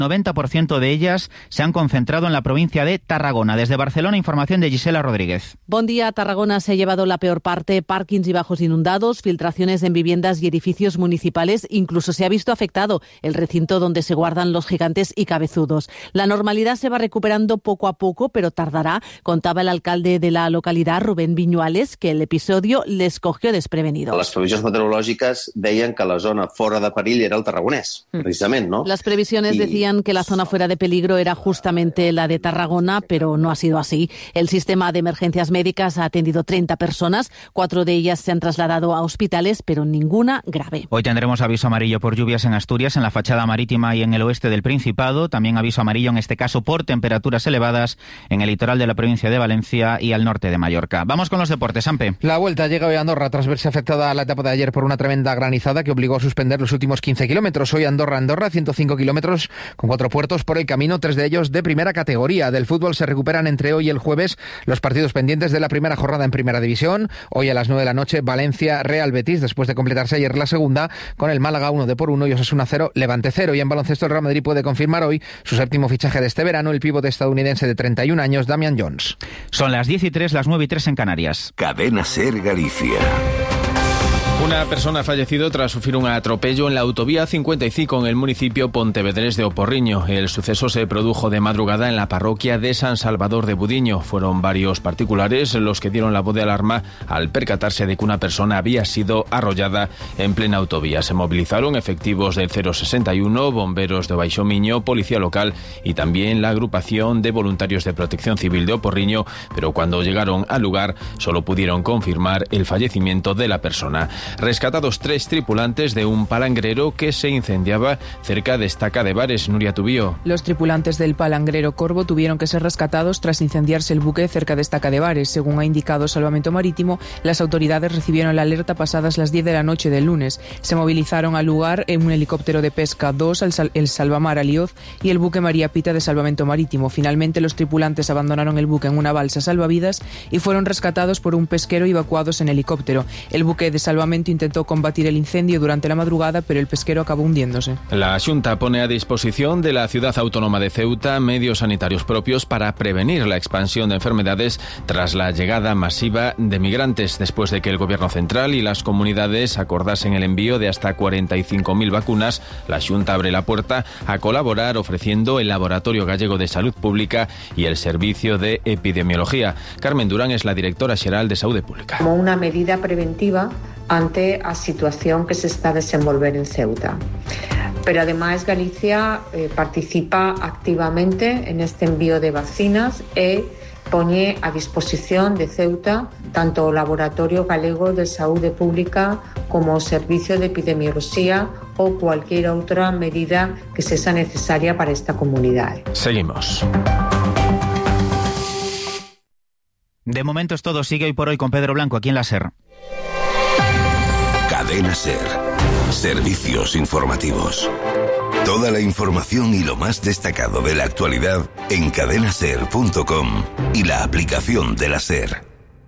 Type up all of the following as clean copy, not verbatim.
90% de ellas se han concentrado en la provincia de Tarragona. Desde Barcelona, información de Gisela Rodríguez. Buen día. Tarragona se ha llevado la peor parte, parkings y bajos inundados, filtraciones en viviendas y edificios municipales. Incluso se ha visto afectado el recinto donde se guardan los gigantes y cabezudos. La normalidad se va recuperando poco a poco, pero tardará, contaba el alcalde de la localidad, Rubén Viñuales, que el episodio les cogió desprevenidos. Les previsions meteorològiques deien que la zona fora de perill era el Tarragonès, precisament, ¿no? Las previsiones decían que la zona fuera de peligro era justamente la de Tarragona, pero no ha sido así. El sistema de emergencias médicas ha atendido 30 personas, 4 de ellas se han trasladado a hospitales, pero ninguna grave. Hoy tendremos aviso amarillo por lluvias en Asturias, en la fachada marítima y en el oeste del Principado. También aviso amarillo, en este caso, por temperaturas elevadas en el litoral de la provincia de Valencia y al norte de Mallorca. Vamos con los deportes, Sampe. La Vuelta llega hoy a Andorra tras verse afectada la etapa de ayer por una tremenda granizada que obligó a suspender los últimos 15 kilómetros. Hoy Andorra, 105 kilómetros con 4 puertos por el camino, 3 de ellos de primera categoría. Del fútbol se recuperan entre hoy y el jueves los partidos pendientes de la primera jornada en Primera División. Hoy a las 9 de la noche, Valencia-Real Betis, después de completarse ayer la segunda, con el Málaga 1-1 y Osasuna 0, Levante 0. Y en baloncesto el Real Madrid puede confirmar hoy su séptimo fichaje de este verano, el pívot estadounidense de 31 años, Damian Jones. Son las 10:03, las 9:03 en Canarias. Cadena SER Galicia. Una persona ha fallecido tras sufrir un atropello en la autovía 55 en el municipio pontevedrés de Oporriño. El suceso se produjo de madrugada en la parroquia de San Salvador de Budiño. Fueron varios particulares los que dieron la voz de alarma al percatarse de que una persona había sido arrollada en plena autovía. Se movilizaron efectivos del 061, bomberos de Baixomiño, policía local y también la agrupación de voluntarios de protección civil de Oporriño, pero cuando llegaron al lugar solo pudieron confirmar el fallecimiento de la persona. Rescatados 3 tripulantes de un palangrero que se incendiaba cerca de Estaca de Bares. Nuria Tubío. Los tripulantes del palangrero Corvo tuvieron que ser rescatados tras incendiarse el buque cerca de Estaca de Bares. Según ha indicado Salvamento Marítimo, las autoridades recibieron la alerta pasadas las 10 de la noche del lunes. Se movilizaron al lugar en un helicóptero de pesca 2, el Salvamar Alioz y el buque María Pita de Salvamento Marítimo. Finalmente, los tripulantes abandonaron el buque en una balsa salvavidas y fueron rescatados por un pesquero y evacuados en helicóptero. El buque de salvamento intentó combatir el incendio durante la madrugada, pero el pesquero acabó hundiéndose. La Xunta pone a disposición de la ciudad autónoma de Ceuta medios sanitarios propios para prevenir la expansión de enfermedades tras la llegada masiva de migrantes, después de que el Gobierno central y las comunidades acordasen el envío de hasta 45.000 vacunas. La Xunta abre la puerta a colaborar ofreciendo el Laboratorio Gallego de Salud Pública y el Servicio de Epidemiología. Carmen Durán es la directora xeral de Saúde Pública. Como una medida preventiva ante a situación que se está a desenvolver en Ceuta. Pero ademais Galicia participa activamente en este envío de vacinas e poñe a disposición de Ceuta tanto o Laboratorio Galego de Saúde Pública como o Servicio de Epidemioloxía ou cualquier outra medida que sexa necesaria para esta comunidade. Seguimos. De momento es todo. Sigue hoy por hoy con Pedro Blanco aquí en la SER. Cadena SER. Servicios informativos. Toda la información y lo más destacado de la actualidad en cadenaser.com y la aplicación de la SER.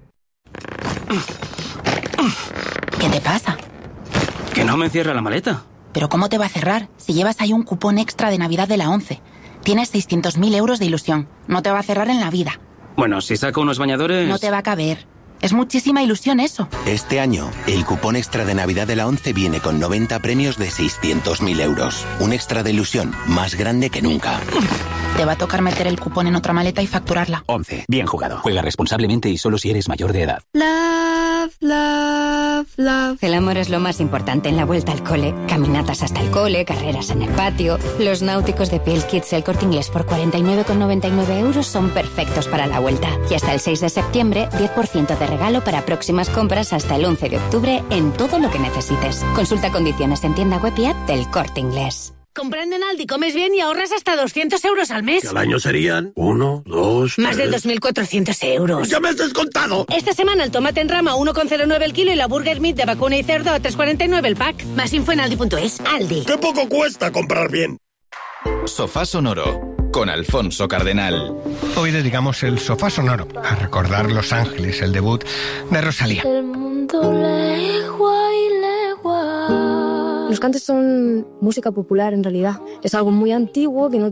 ¿Qué te pasa? Que no me cierra la maleta. ¿Pero cómo te va a cerrar si llevas ahí un cupón extra de Navidad de la 11? Tienes 600.000 euros de ilusión. No te va a cerrar en la vida. Bueno, si saco unos bañadores... No te va a caber. Es muchísima ilusión eso. Este año, el cupón extra de Navidad de la 11 viene con 90 premios de 600.000 euros. Un extra de ilusión más grande que nunca. Te va a tocar meter el cupón en otra maleta y facturarla. 11. Bien jugado. Juega responsablemente y solo si eres mayor de edad. Love, love, love. El amor es lo más importante en la vuelta al cole. Caminatas hasta el cole, carreras en el patio. Los náuticos de Piel Kids El Corte Inglés por 49,99 euros son perfectos para la vuelta. Y hasta el 6 de septiembre, 10% de regalo para próximas compras hasta el 11 de octubre en todo lo que necesites. Consulta condiciones en tienda web y app del Corte Inglés. Comprando en Aldi comes bien y ahorras hasta 200 euros al mes. Que al año serían 1, 2, 3... Más de 2.400 euros. ¡Ya me has descontado! Esta semana el tomate en rama 1,09 el kilo y la burger meat de vacuna y cerdo a 3,49 el pack. Más info en aldi.es. Aldi. ¡Qué poco cuesta comprar bien! Sofá Sonoro con Alfonso Cardenal. Hoy dedicamos el Sofá Sonoro a recordar Los Ángeles, el debut de Rosalía. El mundo legua y legua. Los cantes son música popular en realidad. Es algo muy antiguo que no